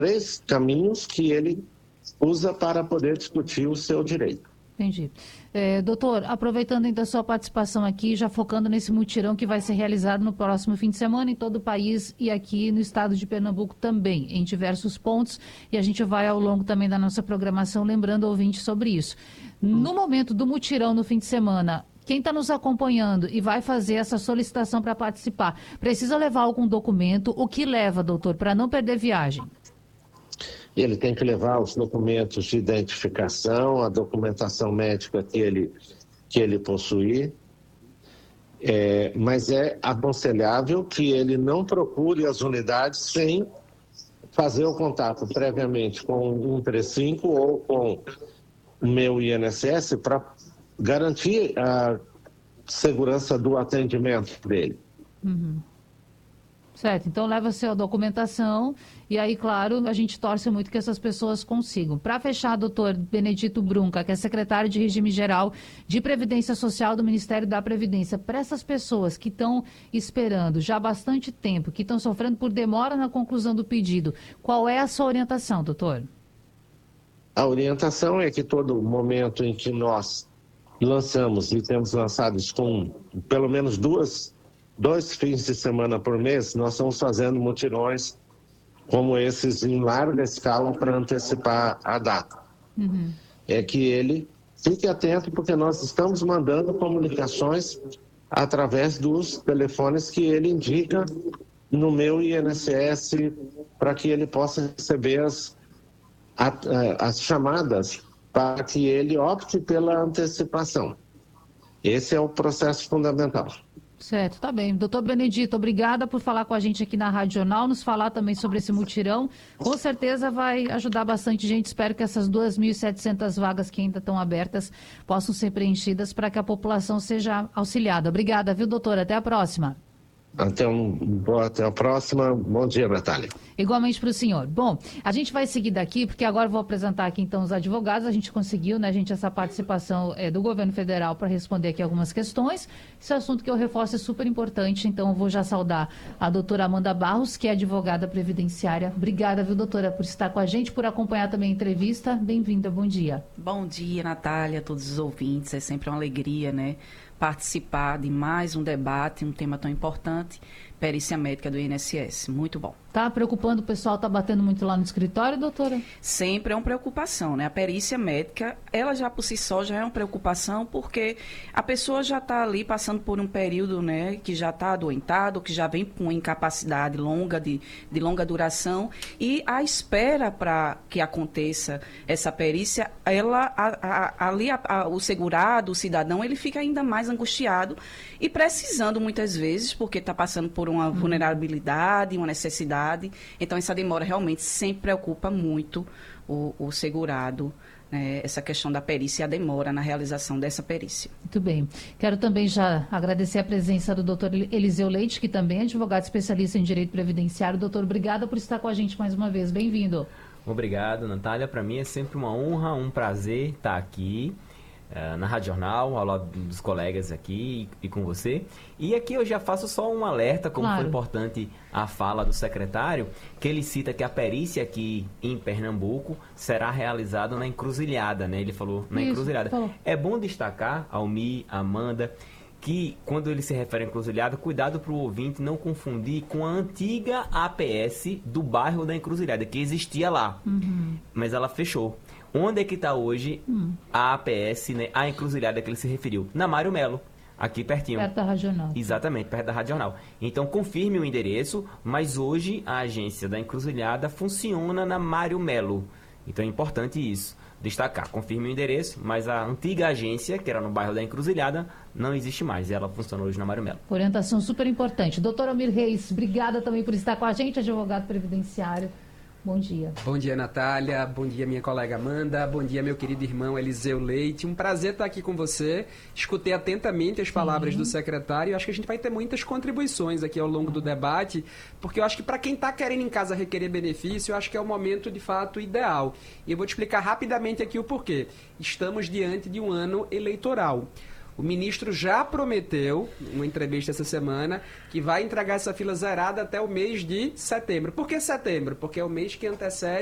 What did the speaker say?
três caminhos que ele usa para poder discutir o seu direito. Entendi. Doutor, aproveitando então a sua participação aqui, já focando nesse mutirão que vai ser realizado no próximo fim de semana em todo o país e aqui no estado de Pernambuco também, em diversos pontos, e a gente vai ao longo também da nossa programação lembrando o ouvinte sobre isso. No momento do mutirão no fim de semana, quem está nos acompanhando e vai fazer essa solicitação para participar, precisa levar algum documento? O que leva, doutor, para não perder viagem? Ele tem que levar os documentos de identificação, a documentação médica que ele possuir, mas é aconselhável que ele não procure as unidades sem fazer o contato previamente com o 135 ou com o meu INSS para garantir a segurança do atendimento dele. Uhum. Certo, então leva a sua documentação e aí, claro, a gente torce muito que essas pessoas consigam. Para fechar, doutor Benedito Brunca, que é secretário de Regime Geral de Previdência Social do Ministério da Previdência, para essas pessoas que estão esperando já há bastante tempo, que estão sofrendo por demora na conclusão do pedido, qual é a sua orientação, doutor? A orientação é que todo momento em que nós lançamos e temos lançados com pelo menos dois fins de semana por mês, nós estamos fazendo mutirões como esses em larga escala para antecipar a data. Uhum. É que ele fique atento, porque nós estamos mandando comunicações através dos telefones que ele indica no meu INSS para que ele possa receber as chamadas para que ele opte pela antecipação. Esse é o processo fundamental. Certo, tá bem. Doutor Benedito, obrigada por falar com a gente aqui na Rádio Jornal, nos falar também sobre esse mutirão. Com certeza vai ajudar bastante gente. Espero que essas 2.700 vagas que ainda estão abertas possam ser preenchidas para que a população seja auxiliada. Obrigada, viu, doutora? Até a próxima. Até a próxima. Bom dia, Natália. Igualmente para o senhor. Bom, a gente vai seguir daqui, porque agora eu vou apresentar aqui então os advogados. A gente conseguiu, né, gente, essa participação do governo federal para responder aqui algumas questões. Esse assunto que eu reforço é super importante, então eu vou já saudar a doutora Amanda Barros, que é advogada previdenciária. Obrigada, viu, doutora, por estar com a gente, por acompanhar também a entrevista. Bem-vinda, bom dia. Bom dia, Natália, a todos os ouvintes. É sempre uma alegria, né, participar de mais um debate, um tema tão importante, perícia médica do INSS. Muito bom. Tá preocupando o pessoal, tá batendo muito lá no escritório, doutora? Sempre é uma preocupação, né? A perícia médica, ela já por si só já é uma preocupação, porque a pessoa já está ali passando por um período, né, que já está adoentado, que já vem com incapacidade longa, de longa duração, e a espera para que aconteça essa perícia, o segurado, o cidadão, ele fica ainda mais angustiado e precisando muitas vezes, porque está passando por uma vulnerabilidade, uma necessidade. Então, essa demora realmente sempre preocupa muito o segurado, né? Essa questão da perícia e a demora na realização dessa perícia. Muito bem. Quero também já agradecer a presença do doutor Eliseu Leite, que também é advogado especialista em direito previdenciário. Doutor, obrigada por estar com a gente mais uma vez. Bem-vindo. Obrigado, Natália. Para mim é sempre uma honra, um prazer estar aqui na Rádio Jornal, ao lado dos colegas aqui e com você. E aqui eu já faço só um alerta, como Claro. foi importante a fala do secretário, que ele cita que a perícia aqui em Pernambuco será realizada na encruzilhada, né? Ele falou na encruzilhada. Falou. É bom destacar, Almi, Amanda, que quando ele se refere à encruzilhada, cuidado para o ouvinte não confundir com a antiga APS do bairro da Encruzilhada, que existia lá, mas ela fechou. Onde é que está hoje a APS, né, a encruzilhada que ele se referiu? Na Mário Melo, aqui pertinho. Perto da Rádio Jornal. Exatamente, perto da Rádio Jornal. Então confirme o endereço, mas hoje a agência da encruzilhada funciona na Mário Melo. Então é importante isso, destacar. Confirme o endereço, mas a antiga agência, que era no bairro da Encruzilhada, não existe mais. Ela funciona hoje na Mário Melo. Orientação super importante. Doutor Almir Reis, obrigada também por estar com a gente, advogado previdenciário. Bom dia. Bom dia, Natália. Bom dia, minha colega Amanda. Bom dia, meu querido irmão Eliseu Leite. Um prazer estar aqui com você. Escutei atentamente as palavras do secretário. Acho que a gente vai ter muitas contribuições aqui ao longo do debate, porque eu acho que para quem está querendo em casa requerer benefício, eu acho que é o momento, de fato, ideal. E eu vou te explicar rapidamente aqui o porquê. Estamos diante de um ano eleitoral. O ministro já prometeu, numa entrevista essa semana, que vai entregar essa fila zerada até o mês de setembro. Por que setembro? Porque é o mês que antecede